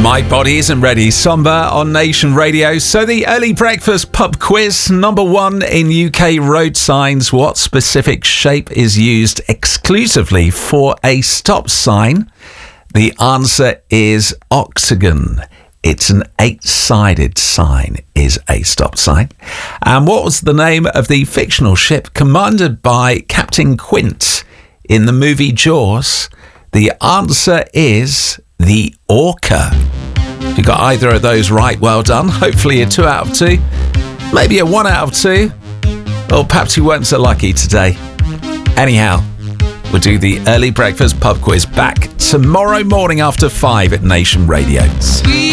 My body isn't ready. Somber on Nation Radio. So the early breakfast pub quiz, number 1 in UK road signs. What specific shape is used exclusively for a stop sign? The answer is octagon. It's an 8-sided sign, is a stop sign. And what was the name of the fictional ship commanded by Captain Quint in the movie Jaws? The answer is the Orca. If you got either of those right, well done. Hopefully a 2 out of 2, maybe a 1 out of 2, or perhaps you weren't so lucky today. Anyhow, we'll do the early breakfast pub quiz back tomorrow morning after 5 at Nation Radio. Sweet.